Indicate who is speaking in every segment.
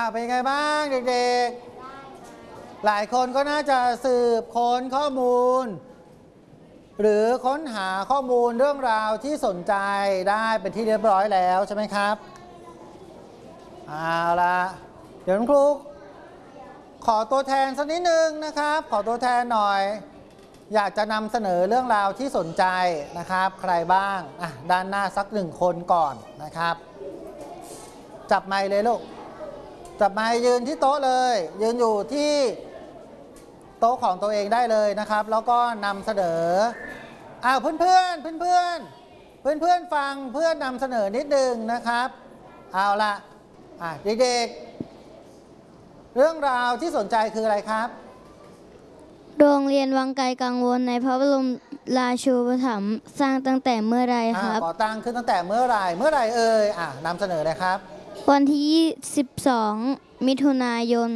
Speaker 1: เป็นไงบ้างเด็กๆหลายคนก็น่าจะสืบค้นข้อมูลหรือค้นหาข้อมูลเรื่องราวที่สนใจได้เป็นที่เรียบร้อยแล้วใช่ไหมครับเอาละเดี๋ยวครูขอตัวแทนสักนิดนึงนะครับขอตัวแทนหน่อยอยากจะนำเสนอเรื่องราวที่สนใจนะครับใครบ้างด้านหน้าสัก1 คนก่อนนะครับจับไมค์เลยลูกจับไมค์ยืนที่โต๊ะเลยยืนอยู่ที่โต๊ะของตัวเองได้เลยนะครับแล้วก็นำเสนอเพื่อนฟังเพื่อนนำเสนอนิดนึงนะครับเอาละเด็กๆเรื่องราวที่สนใจคืออะไรครับ
Speaker 2: โรงเรียนวังไกลกังวลในพระบรมราชูปถัมภ์สร้างตั้งแต่เมื่อไรครับ
Speaker 1: ก่อตั้งขึ้นตั้งแต่เมื่อไหร่เอ่ยนำเสนอเลยครับ
Speaker 2: วันที่12 มิถุนายน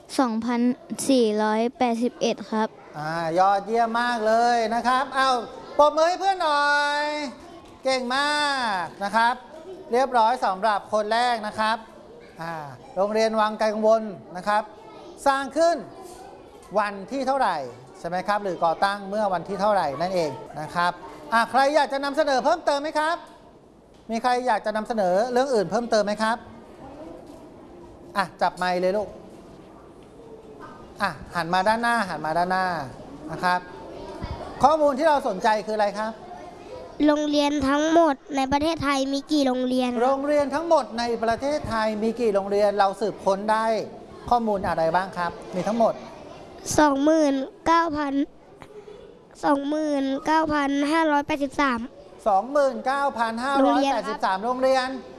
Speaker 2: 2481 ครับ
Speaker 1: ยอดเยี่ยมมากเลยนะครับปรบมือให้เพื่อนหน่อยเก่งมากนะครับเรียบร้อยสำหรับคนแรกนะครับโรงเรียนวังไกลกังวลนะครับสร้างขึ้นวันที่เท่าไหร่ใช่ไหมครับหรือก่อตั้งเมื่อวันที่เท่าไหร่นั่นเองนะครับใครอยากจะนำเสนอเพิ่มเติมไหมครับมีใครอยากจะนำเสนอเรื่องอื่นเพิ่มเติมไหมครับจับไมค์เลยลูกหันมาด้านหน้านะครับข้อมูลที่เราสนใจคืออะไรครับ
Speaker 3: โรงเรียนทั้งหมดในประเทศไทยมีกี่โรงเรียน
Speaker 1: โรงเรียนทั้งหมดในประเทศไทยมีกี่โรงเรียนเราสืบค้นได้ข้อมูลอะไรบ้างครับมีทั้งหมด
Speaker 3: 29,583
Speaker 1: 29,583 โรงเรียน